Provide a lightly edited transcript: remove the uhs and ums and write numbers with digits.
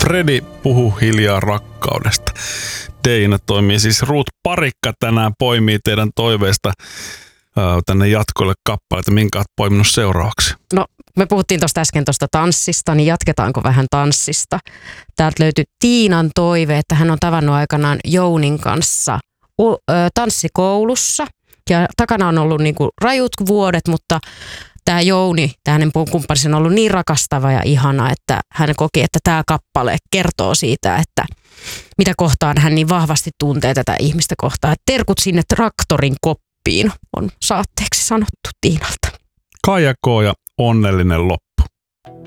Fredi puhuu hiljaa rakkaudesta. Teina toimii siis Ruut Parikka tänään poimii teidän toiveista tänne jatkoille kappaleita. Minkä olet poiminut seuraavaksi? No, me puhuttiin tuosta äsken tuosta tanssista, niin jatketaanko vähän tanssista? Täältä löytyi Tiinan toive, että hän on tavannut aikanaan Jounin kanssa tanssikoulussa. Ja takana on ollut niinku rajut vuodet, mutta tämä Jouni, tämä hänen kumppanissa on ollut niin rakastava ja ihana, että hän koki, että tämä kappale kertoo siitä, että mitä kohtaan hän niin vahvasti tuntee tätä ihmistä kohtaan. Terkut sinne traktorin koppiin on saatteeksi sanottu Tiinalta. Kaija K. ja onnellinen loppu.